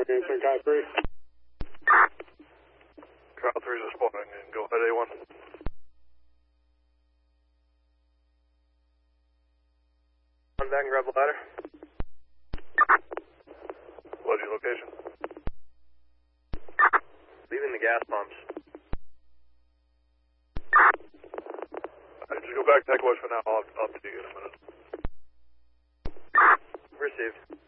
Contact 3. Trial 3 is responding, and go ahead, A1. On back and grab the ladder. What's your location? Leaving the gas pumps. Alright, just go back, tech watch for now. I'll update you in a minute. Received.